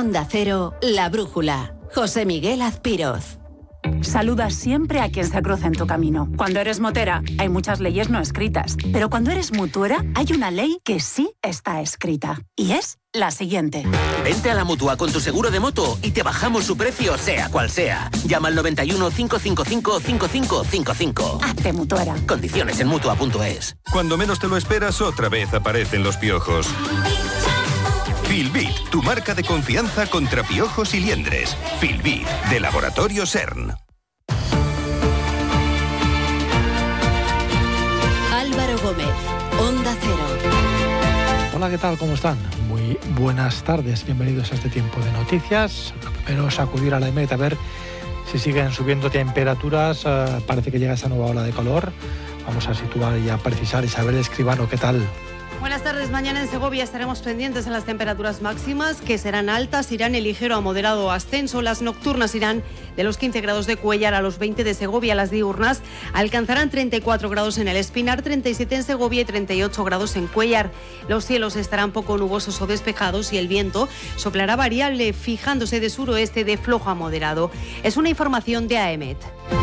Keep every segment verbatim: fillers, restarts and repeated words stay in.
Onda Cero, La Brújula. José Miguel Azpiroz. Saluda siempre a quien se cruza en tu camino. Cuando eres motera, hay muchas leyes no escritas. Pero cuando eres mutuera, hay una ley que sí está escrita. Y es la siguiente. Vente a la Mutua con tu seguro de moto y te bajamos su precio, sea cual sea. Llama al noventa y uno, cinco cinco cinco, cinco cinco cinco cinco. Hazte mutuera. Condiciones en Mutua punto es. Cuando menos te lo esperas, otra vez aparecen los piojos. Filbit, tu marca de confianza contra piojos y liendres. Filbit, de Laboratorio CERN. Álvaro Gómez, Onda Cero. Hola, ¿qué tal? ¿Cómo están? Muy buenas tardes, bienvenidos a este tiempo de noticias. Lo primero es acudir a la EMET a ver si siguen subiendo temperaturas. Uh, parece que llega esa nueva ola de calor. Vamos a situar y a precisar. Isabel Escribano, ¿qué tal? Buenas tardes. Mañana en Segovia estaremos pendientes en las temperaturas máximas, que serán altas, irán en ligero a moderado ascenso. Las nocturnas irán de los quince grados de Cuéllar a los veinte de Segovia. Las diurnas alcanzarán treinta y cuatro grados en el Espinar, treinta y siete en Segovia y treinta y ocho grados en Cuéllar. Los cielos estarán poco nubosos o despejados y el viento soplará variable, fijándose de suroeste de flojo a moderado. Es una información de AEMET.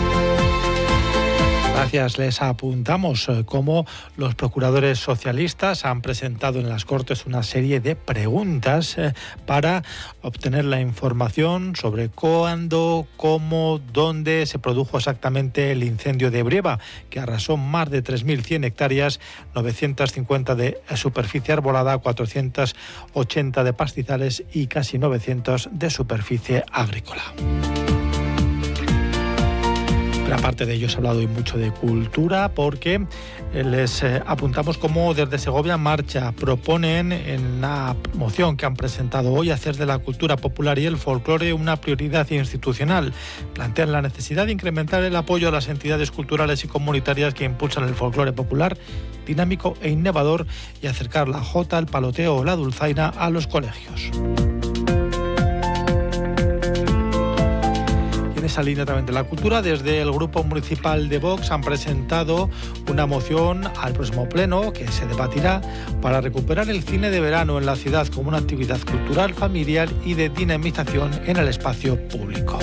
Gracias. Les apuntamos cómo los procuradores socialistas han presentado en las Cortes una serie de preguntas para obtener la información sobre cuándo, cómo, dónde se produjo exactamente el incendio de Brieva, que arrasó más de tres mil cien hectáreas, novecientos cincuenta de superficie arbolada, cuatrocientos ochenta de pastizales y casi novecientos de superficie agrícola. Aparte de ello, se ha hablado hoy mucho de cultura porque les eh, apuntamos cómo desde Segovia Marcha proponen en la moción que han presentado hoy hacer de la cultura popular y el folclore una prioridad institucional. Plantean la necesidad de incrementar el apoyo a las entidades culturales y comunitarias que impulsan el folclore popular dinámico e innovador y acercar la jota, el paloteo o la dulzaina a los colegios. En esa línea también de la cultura, desde el Grupo Municipal de Vox han presentado una moción al próximo pleno que se debatirá para recuperar el cine de verano en la ciudad como una actividad cultural, familiar y de dinamización en el espacio público.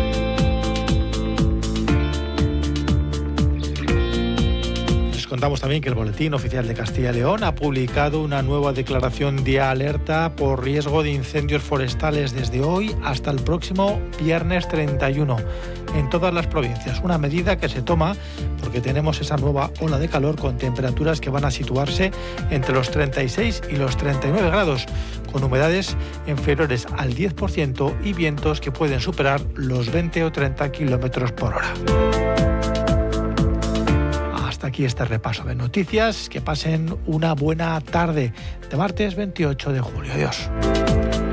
Contamos también que el Boletín Oficial de Castilla y León ha publicado una nueva declaración de alerta por riesgo de incendios forestales desde hoy hasta el próximo viernes treinta y uno en todas las provincias. Una medida que se toma porque tenemos esa nueva ola de calor con temperaturas que van a situarse entre los treinta y seis y los treinta y nueve grados, con humedades inferiores al diez por ciento y vientos que pueden superar los veinte o treinta kilómetros por hora. Aquí este repaso de noticias. Que pasen una buena tarde de martes veintiocho de julio. Adiós.